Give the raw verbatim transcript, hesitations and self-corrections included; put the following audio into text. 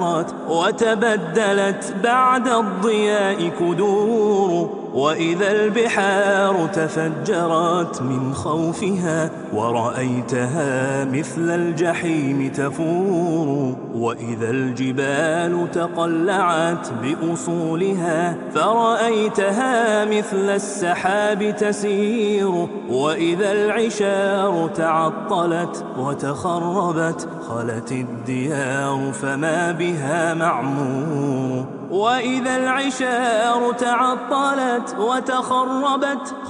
وتبدلت بعد الضياء كدور، وإذا البحار تفجرت من خوفها ورأيتها مثل الجحيم تفور، وإذا الجبال تقلعت بأصولها فرأيتها مثل السحاب تسير، وإذا العشار تعطلت وتخربت خلت الديار فما بها معمور، وإذا العشار تعطلت وتخربت